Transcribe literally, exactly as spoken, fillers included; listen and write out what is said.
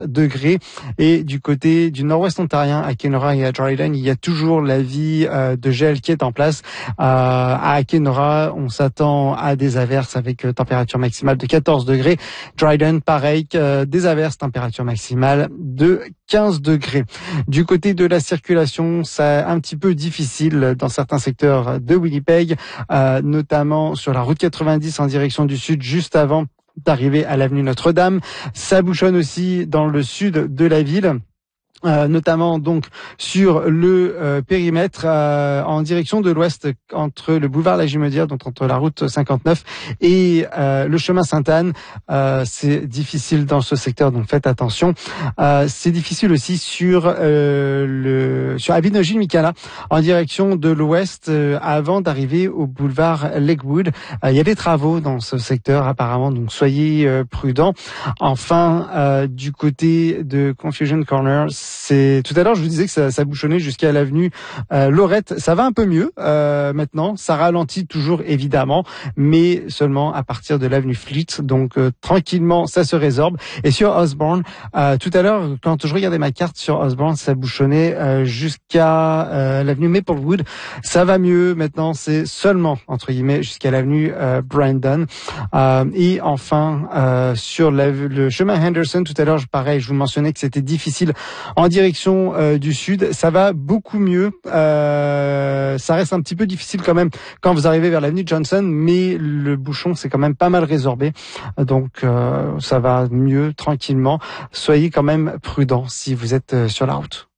degrés. Et du côté du nord-ouest ontarien, à Kenora et à Dryden, il y a toujours l'avis euh, de gel qui est en place. Euh, à Kenora, on s'attend à des averses avec euh, température maximale de quatorze degrés. Dryden, pareil, euh, des averses, température maximale de quinze degrés. Du côté de la circulation, c'est un petit peu difficile dans certains secteurs de Winnipeg, euh, notamment sur la route quatre-vingt-dix en direction du sud, juste avant d'arriver à l'avenue Notre-Dame. Ça bouchonne aussi dans le sud de la ville. Euh, notamment donc sur le euh, périmètre euh, en direction de l'ouest entre le boulevard La Jumedière, donc entre la route cinquante-neuf et euh, le chemin Sainte-Anne. Euh, c'est difficile dans ce secteur, donc faites attention. Euh, c'est difficile aussi sur euh, le sur Abinogi-Mikala en direction de l'ouest euh, avant d'arriver au boulevard Lakewood. Euh, il y a des travaux dans ce secteur apparemment, donc soyez euh, prudents. Enfin, euh, du côté de Confusion Corner, c'est tout à l'heure je vous disais que ça, ça bouchonnait jusqu'à l'avenue euh, Lorette. Ça va un peu mieux euh, maintenant. Ça ralentit toujours évidemment, mais seulement à partir de l'avenue Fleet. Donc euh, tranquillement, ça se résorbe. Et sur Osborne, euh, tout à l'heure quand je regardais ma carte sur Osborne, ça bouchonnait euh, jusqu'à euh, l'avenue Maplewood. Ça va mieux maintenant. C'est seulement entre guillemets jusqu'à l'avenue euh, Brandon. Euh, et enfin euh, sur la, le chemin Henderson, tout à l'heure, pareil, je vous mentionnais que c'était difficile en direction euh, du sud. Ça va beaucoup mieux. Euh, ça reste un petit peu difficile quand même quand vous arrivez vers l'avenue Johnson, mais le bouchon c'est quand même pas mal résorbé. Donc euh, ça va mieux tranquillement. Soyez quand même prudents si vous êtes euh, sur la route.